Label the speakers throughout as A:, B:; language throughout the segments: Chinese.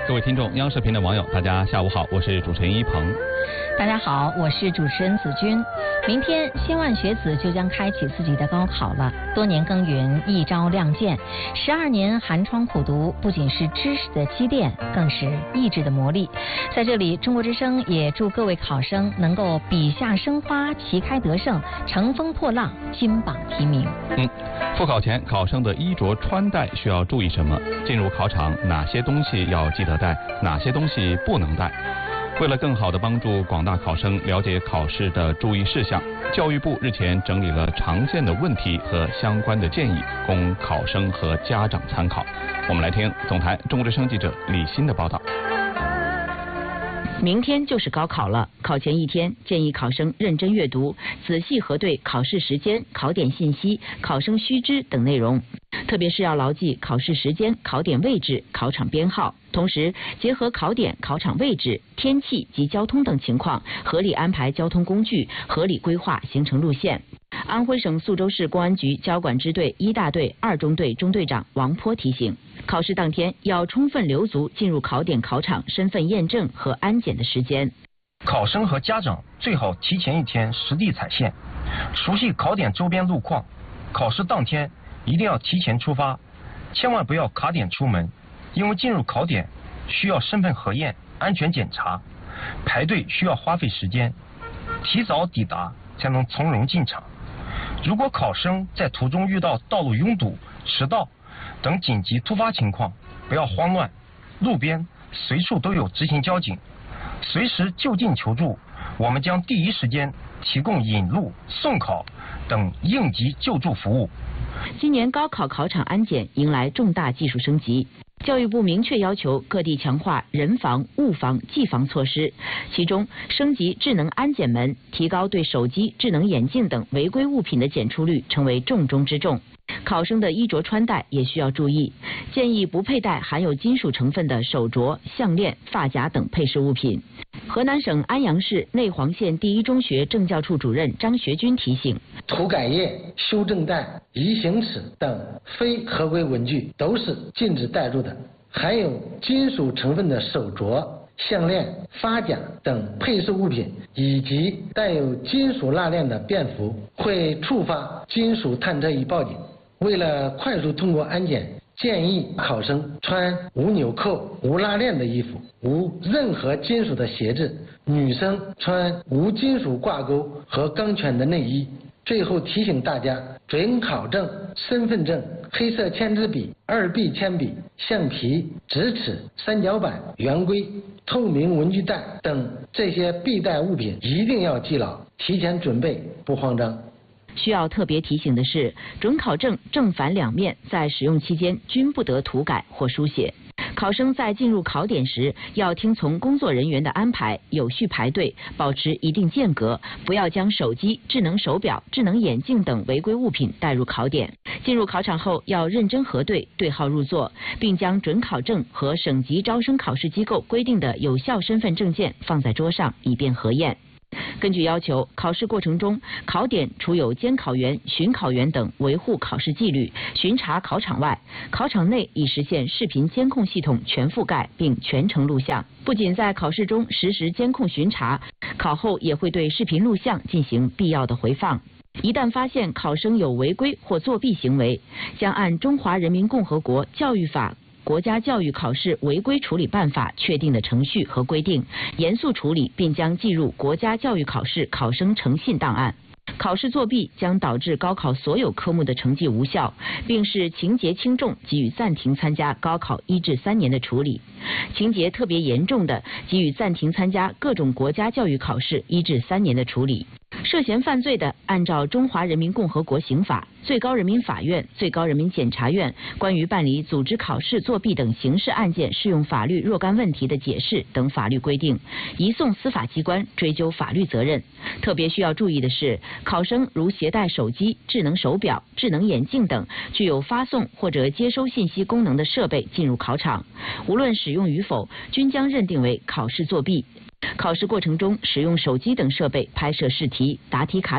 A: 各位听众，央视频的网友，大家下午好，我是主持人一鹏。
B: 大家好，我是主持人子君。明天千万学子就将开启自己的高考了，多年耕耘一朝亮剑，12年寒窗苦读，不仅是知识的积淀，更是意志的磨砺。在这里，中国之声也祝各位考生能够笔下生花，旗开得胜，乘风破浪，金榜题名。
A: 复考前，考生的衣着穿戴需要注意什么？进入考场哪些东西要记得带，哪些东西不能带？为了更好地帮助广大考生了解考试的注意事项，教育部日前整理了常见的问题和相关的建议，供考生和家长参考。我们来听总台中国之声记者李欣的报道。
C: 明天就是高考了，考前一天建议考生认真阅读，仔细核对考试时间、考点信息、考生须知等内容，特别是要牢记考试时间、考点位置、考场编号，同时结合考点、考场位置、天气及交通等情况，合理安排交通工具，合理规划行程路线。安徽省宿州市公安局交管支队1大队2中队中队长王波提醒，考试当天要充分留足进入考点考场身份验证和安检的时间。
D: 考生和家长最好提前一天实地踩线，熟悉考点周边路况。考试当天一定要提前出发，千万不要卡点出门，因为进入考点需要身份核验、安全检查，排队需要花费时间，提早抵达才能从容进场。如果考生在途中遇到道路拥堵、迟到等紧急突发情况，不要慌乱，路边随处都有执勤交警，随时就近求助，我们将第一时间提供引路、送考等应急救助服务。
C: 今年高考考场安检迎来重大技术升级，教育部明确要求各地强化人防、物防、技防措施，其中升级智能安检门，提高对手机、智能眼镜等违规物品的检出率，成为重中之重。考生的衣着穿戴也需要注意，建议不佩戴含有金属成分的手镯、项链、发夹等配饰物品。河南省安阳市内黄县第一中学政教处主任张学军提醒，
E: 涂改液、修正带、移行尺等非合规文具都是禁止带入的，含有金属成分的手镯、项链、发夹等配饰物品，以及带有金属蜡链的便服，会触发金属探测仪报警。为了快速通过安检，建议考生穿无纽扣、无拉链的衣服，无任何金属的鞋子；女生穿无金属挂钩和钢圈的内衣。最后提醒大家，准考证、身份证、黑色签字笔、2B 铅笔、橡皮、直尺、三角板、圆规、透明文具袋等这些必带物品一定要记牢，提前准备，不慌张。
C: 需要特别提醒的是，准考证正反两面在使用期间均不得涂改或书写。考生在进入考点时，要听从工作人员的安排，有序排队，保持一定间隔，不要将手机、智能手表、智能眼镜等违规物品带入考点。进入考场后，要认真核对，对号入座，并将准考证和省级招生考试机构规定的有效身份证件放在桌上，以便核验。根据要求，考试过程中，考点除有监考员、巡考员等维护考试纪律、巡查考场外，考场内已实现视频监控系统全覆盖并全程录像。不仅在考试中实时监控巡查，考后也会对视频录像进行必要的回放。一旦发现考生有违规或作弊行为，将按《中华人民共和国教育法》国家教育考试违规处理办法确定的程序和规定，严肃处理，并将记入国家教育考试考生诚信档案。考试作弊将导致高考所有科目的成绩无效，并视情节轻重给予暂停参加高考1至3年的处理；情节特别严重的，给予暂停参加各种国家教育考试1至3年的处理。涉嫌犯罪的，按照《中华人民共和国刑法》、最高人民法院、最高人民检察院关于办理组织考试作弊等刑事案件适用法律若干问题的解释等法律规定，移送司法机关追究法律责任。特别需要注意的是，考生如携带手机、智能手表、智能眼镜等具有发送或者接收信息功能的设备进入考场，无论使用与否，均将认定为考试作弊。考试过程中使用手机等设备拍摄试题、答题卡等，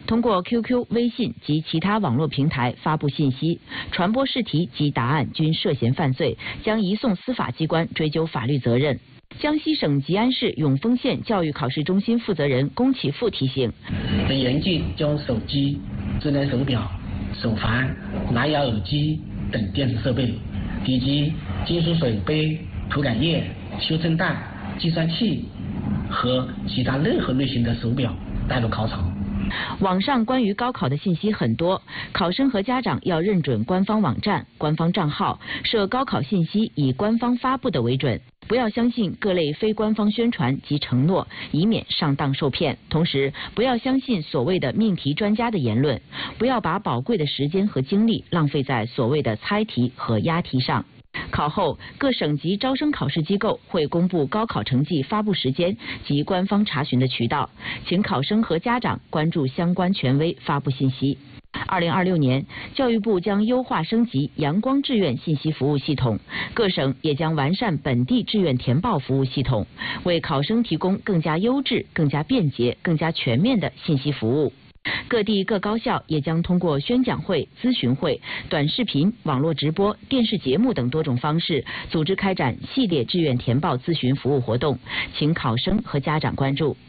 C: 通过 QQ、微信及其他网络平台发布信息、传播试题及答案均涉嫌犯罪，将移送司法机关追究法律责任。江西省吉安市永丰县教育考试中心负责人龚启富提醒：
F: 严禁将手机、智能手表、手环、蓝牙耳机等电子设备以及金属水杯、涂改液、修正带、计算器和其他任何类型的手表带入考场。
C: 网上关于高考的信息很多，考生和家长要认准官方网站、官方账号，设高考信息以官方发布的为准，不要相信各类非官方宣传及承诺，以免上当受骗。同时，不要相信所谓的命题专家的言论，不要把宝贵的时间和精力浪费在所谓的猜题和押题上。考后，各省级招生考试机构会公布高考成绩发布时间及官方查询的渠道，请考生和家长关注相关权威发布信息。2026年，教育部将优化升级阳光志愿信息服务系统，各省也将完善本地志愿填报服务系统，为考生提供更加优质、更加便捷、更加全面的信息服务。各地各高校也将通过宣讲会、咨询会、短视频、网络直播、电视节目等多种方式，组织开展系列志愿填报咨询服务活动，请考生和家长关注。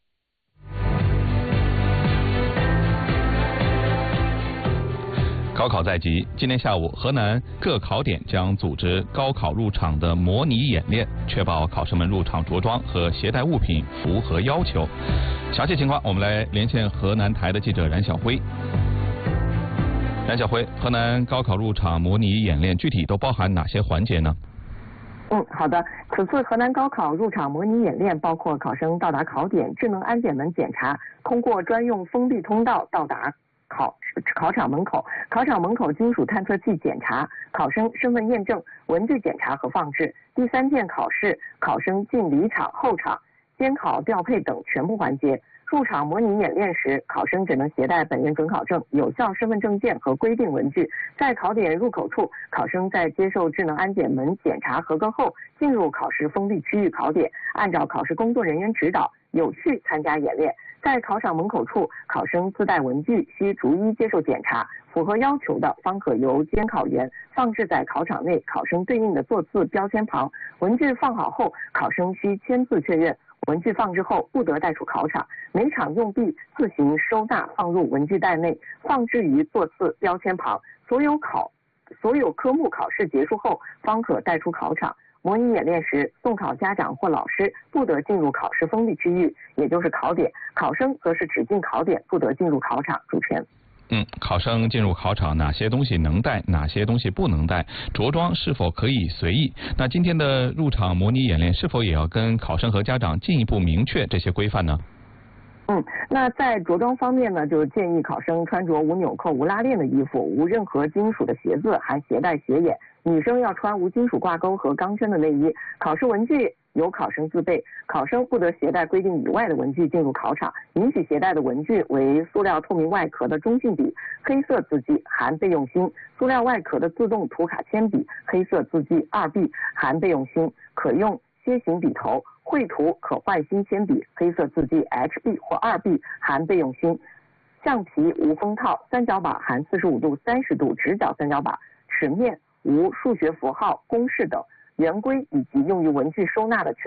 A: 高考在即，今天下午，河南各考点将组织高考入场的模拟演练，确保考生们入场着装和携带物品符合要求。详细情况，我们来连线河南台的记者冉晓辉。冉晓辉，河南高考入场模拟演练具体都包含哪些环节呢？
G: 好的。此次河南高考入场模拟演练包括考生到达考点智能安检门检查，通过专用封闭通道到达考场门口，考场门口金属探测器检查，考生身份验证、文具检查和放置。第3件考试，考生进离场、候场、监考调配等全部环节。入场模拟演练时，考生只能携带本人准考证、有效身份证件和规定文具。在考点入口处，考生在接受智能安检门检查合格后，进入考试封闭区域考点，按照考试工作人员指导，有序参加演练。在考场门口处，考生自带文具需逐一接受检查，符合要求的方可由监考员放置在考场内考生对应的座次标签旁。文具放好后，考生需签字确认。文具放置后不得带出考场，每场用毕自行收纳放入文具袋内，放置于座次标签旁。所有科目考试结束后方可带出考场。模拟演练时，送考家长或老师不得进入考试封闭区域，也就是考点，考生则是只进考点，不得进入考场。主持人。
A: 考生进入考场，哪些东西能带，哪些东西不能带？着装是否可以随意？那今天的入场模拟演练是否也要跟考生和家长进一步明确这些规范呢？
G: 那在着装方面呢，就建议考生穿着无纽扣、无拉链的衣服，无任何金属的鞋子，含鞋带、鞋眼。女生要穿无金属挂钩和钢圈的内衣。考试文具由考生自备，考生不得携带规定以外的文具进入考场。允许携带的文具为塑料透明外壳的中性笔，黑色字迹，含备用芯；塑料外壳的自动涂卡铅笔，黑色字迹2B，含备用芯，可用楔形笔头；绘图可坏芯铅笔，黑色字迹 HB 或2B，含备用芯；橡皮无封套，三角把含45度、30度直角三角把，尺面无数学符号、公式等，圆规以及用于文具收纳的全